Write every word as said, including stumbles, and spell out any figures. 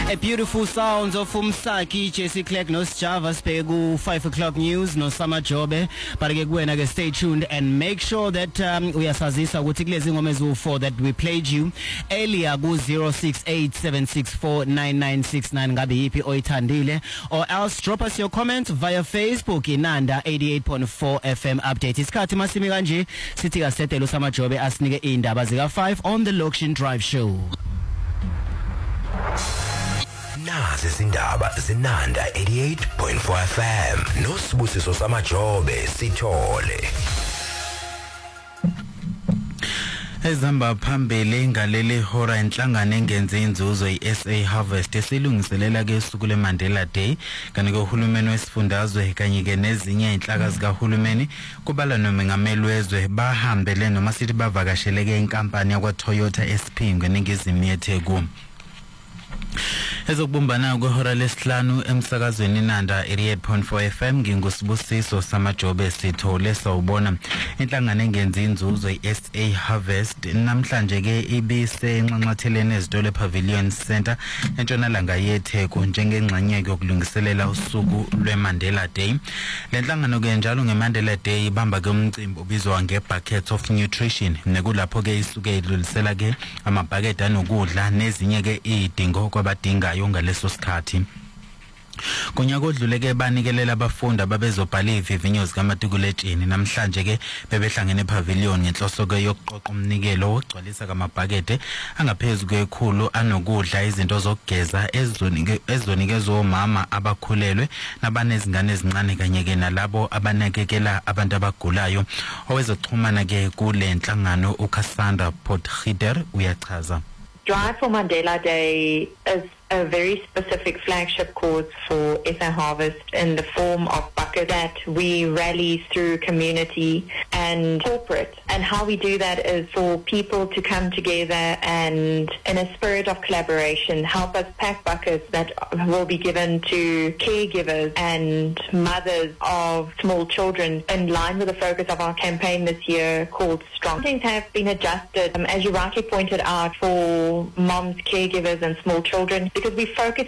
A beautiful sounds of Umsaki, Jesse Clark, no Java Spegu, five o'clock news, no Summer Jobe. But again, stay tuned and make sure that um, we are Sazisa Wutiglezing for that we played you earlier. Go zero six eight seven six four nine nine six nine Gabi Ipi Oitandile, or else drop us your comments via Facebook Inanda eighty-eight point four F M update. It's Kati Masimiganji, City Asete Lusama Jobe Asnige Inda Baziga five on the Lokshin Drive Show. Nazi izindaba zinanda eighty-eight point four F M nosibusiso samajobe sithole. Ezamba phambili ngaleli hora inhlangano engenze inzuzo i-S A Harvest esilungiselela ke usuku leMandela Day kanti ke uhulumeni wesifundazwe kanye ke nezinye inhlaka zikahulumeni kubala nomengameli wezwe bahambele noma sithi bavakasheleke inkampani yakwa Toyota Espingwe ningizimi yeTheku. Ezokubumbana kwehora lesihlanu emsakazweni Inanda eighty-eight point four F M ngingusibusiso samajobe sithole sawubona inhlangano engenza inzuzo i-S A Harvest namhlanje ke ibise enxanxathelene ezitolo Pavilion Center entshonalanga yeTheku njengengxenye yokulungiselela usuku lweMandela Day. Le nhlangano ke njalo ngeMandela Day ibamba ke umcimbi obizwa ngebucket of nutrition nekulapho ke isuke idlulisela ke amabhakede anokudla nezinye ke idingo kwabadingayo ngaleso sikhathi. Kunyaka odluleke banikelela abafundi ababezobhala ivivinyo zikamatikuletsheni namhlanje ke bebehlangene ePavilion ngenhloso ke yokuqoqa umnikelo wokugcwalisa kamabhakede angaphezulu kwekhulu anokudla izinto zokugeza ezonike ezonikezwe omama abakhulelwe nabanezingane ezincane kanye ke nalabo abanakekela abantu abagulayo. Owezoxhumana ke kule nhlangano uCassandra Potgieter uyachaza. Drive for Mandela Day is a very specific flagship cause for S A Harvest in the form of bucket that we rally through community and corporate. And how we do that is for people to come together and in a spirit of collaboration help us pack buckets that will be given to caregivers and mothers of small children in line with the focus of our campaign this year called Strong. Things have been adjusted, um, as you rightly pointed out, for moms, caregivers and small children, because we focus